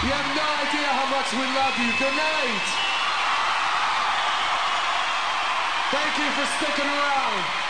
You have no idea how much we love you. Good night. Thank you for sticking around.